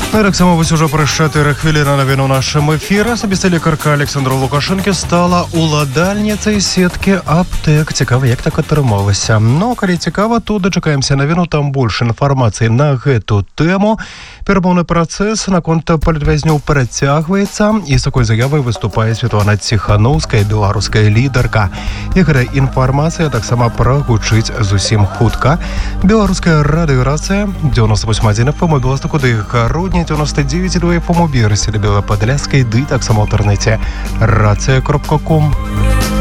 Ну і так само ось уже про 4 хвилини новин у нашому ефірі. Особиста лікарка Олександра Лукашенка стала уладальницею сітки аптек. Цікаво, як так атрымалася. Ну, коли цікаво, то дочекаємося новину, там більше інформації на гэту тему. Перамоўны працэс наконт палітвязняў працягваецца, і з такой заявай выступае Светлана Ціхановская, беларуская лідарка. І гэта інфармацыя таксама прагучыць зусім хутка. Беларуская радыёрацыя 98.1 FM у Беластоку да Гародні, 99.2 FM у Берасці да Белападляскай, ды таксама ў інтэрнэце рацыя.ком.